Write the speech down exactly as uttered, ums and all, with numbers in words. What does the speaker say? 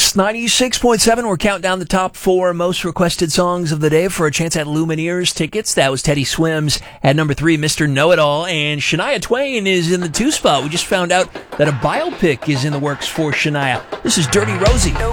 X ninety-six point seven. We're counting down the top four most requested songs of the day for a chance at Lumineers tickets. That was Teddy Swims at number three, Mister Know-It-All. And Shania Twain is in the two spot. We just found out that a biopic is in the works for Shania. This is Dirty Rosie.